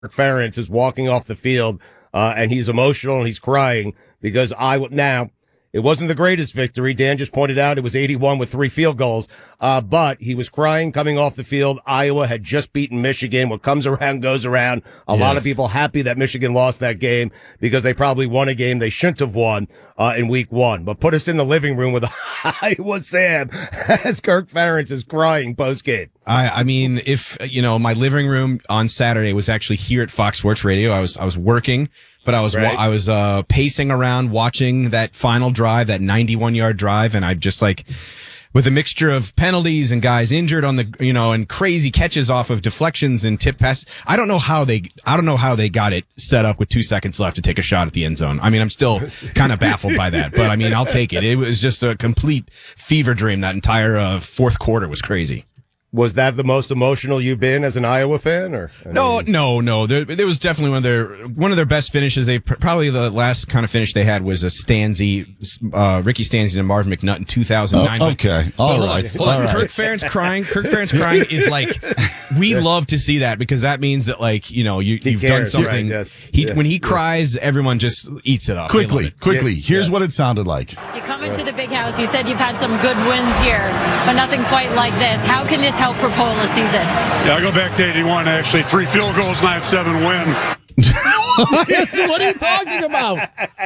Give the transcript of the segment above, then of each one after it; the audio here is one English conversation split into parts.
Ferentz is walking off the field, and he's emotional and he's crying because it wasn't the greatest victory. Dan just pointed out it was 81 with 3 field goals. But he was crying coming off the field. Iowa had just beaten Michigan. What comes around goes around. A lot of people happy that Michigan lost that game because they probably won a game they shouldn't have won, in week 1. But put us in the living room with Iowa Sam as Kirk Ferentz is crying post game. I mean, if, my living room on Saturday was actually here at Fox Sports Radio. I was working. But I was pacing around watching that final drive, that 91-yard drive, and I'm just like, with a mixture of penalties and guys injured on the, and crazy catches off of deflections and tip passes. I don't know how they got it set up with 2 seconds left to take a shot at the end zone. I mean, I'm still kind of baffled by that, but I mean, I'll take it. It was just a complete fever dream. That entire fourth quarter was crazy. Was that the most emotional you've been as an Iowa fan, or? No. There was definitely one of their best finishes. Probably the last kind of finish they had was a Ricky Stanzi and Marvin McNutt in 2009. Okay. All right. Kirk Ferentz crying is like, we love to see that because that means that you've done something. Right, when he cries, everyone just eats it up. Quickly. Here's what it sounded like. You come into the big house. You said you've had some good wins here, but nothing quite like this. How can this help propel the season? Yeah, I go back to 81, actually. 3 field goals, 9-7 win. What are you talking about?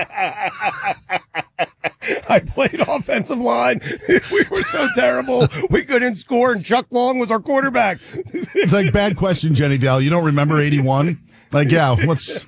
I played offensive line. We were so terrible. We couldn't score, and Chuck Long was our quarterback. It's like, bad question, Jenny Dell. You don't remember 81? Like, yeah, what's...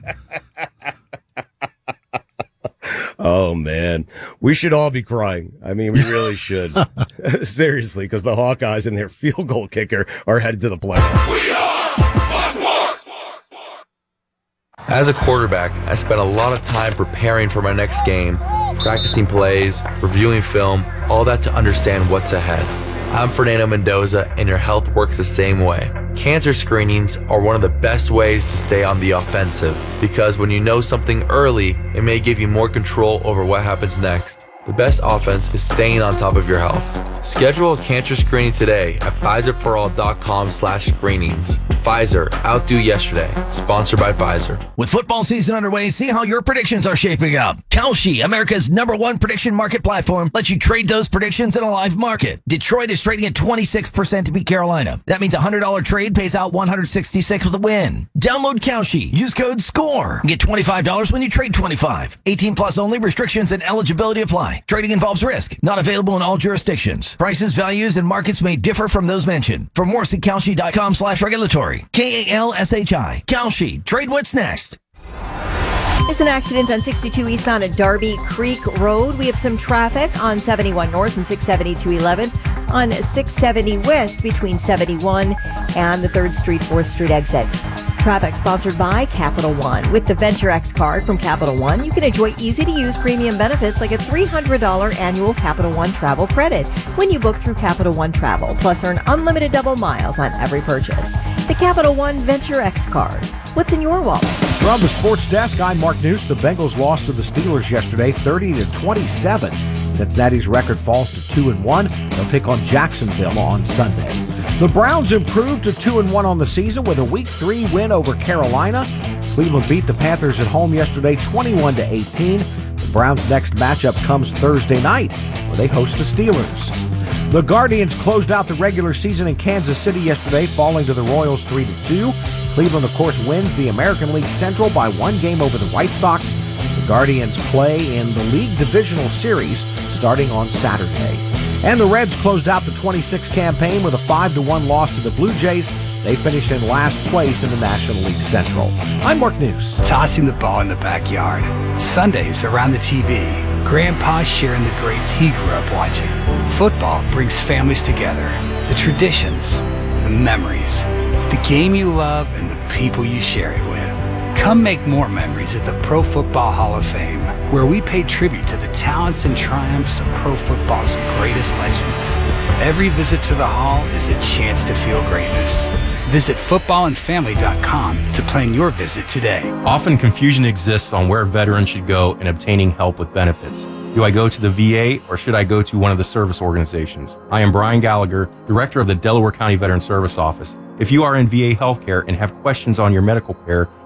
Oh, man. We should all be crying. I mean, we really should. Seriously, because the Hawkeyes and their field goal kicker are headed to the playoffs. We are Fox Sports! As a quarterback, I spent a lot of time preparing for my next game, practicing plays, reviewing film, all that to understand what's ahead. I'm Fernando Mendoza, and your health works the same way. Cancer screenings are one of the best ways to stay on the offensive, because when you know something early, it may give you more control over what happens next. The best offense is staying on top of your health. Schedule a cancer screening today at PfizerForAll.com/screenings. Pfizer, outdo yesterday. Sponsored by Pfizer. With football season underway, see how your predictions are shaping up. Kalshi, America's #1 prediction market platform, lets you trade those predictions in a live market. Detroit is trading at 26% to beat Carolina. That means a $100 trade pays out $166 with a win. Download Kalshi. Use code SCORE. Get $25 when you trade 25. 18 plus only. Restrictions and eligibility apply. Trading involves risk. Not available in all jurisdictions. Prices, values, and markets may differ from those mentioned. For more, see Kalshi.com/regulatory. KALSHI. Kalshi. Trade what's next. There's an accident on 62 eastbound at Darby Creek Road. We have some traffic on 71 north from 670 to 11. On 670 west between 71 and the 3rd Street, 4th Street exit. Traffic sponsored by Capital One. With the Venture X card from Capital One, you can enjoy easy-to-use premium benefits like a $300 annual Capital One travel credit when you book through Capital One Travel. Plus, earn unlimited double miles on every purchase. The Capital One Venture X card. What's in your wallet? From the sports desk, I'm Mark News. The Bengals lost to the Steelers yesterday, 30-27. Cincinnati's record falls to 2-1. They'll take on Jacksonville on Sunday. The Browns improved to 2-1 on the season with a Week 3 win over Carolina. Cleveland beat the Panthers at home yesterday, 21-18. The Browns' next matchup comes Thursday night, where they host the Steelers. The Guardians closed out the regular season in Kansas City yesterday, falling to the Royals 3-2. Cleveland, of course, wins the American League Central by 1 game over the White Sox. The Guardians play in the League Divisional Series starting on Saturday. And the Reds closed out the 26 campaign with a 5-1 loss to the Blue Jays. They finished in last place in the National League Central. I'm Mark News. Tossing the ball in the backyard. Sundays around the TV. Grandpa sharing the greats he grew up watching. Football brings families together. The traditions, the memories, the game you love, and the people you share it with. Come make more memories at the Pro Football Hall of Fame, where we pay tribute to the talents and triumphs of pro football's greatest legends. Every visit to the hall is a chance to feel greatness. Visit footballandfamily.com to plan your visit today. Often confusion exists on where veterans should go in obtaining help with benefits. Do I go to the VA or should I go to one of the service organizations? I am Brian Gallagher, Director of the Delaware County Veteran Service Office, If you are in VA healthcare and have questions on your medical care,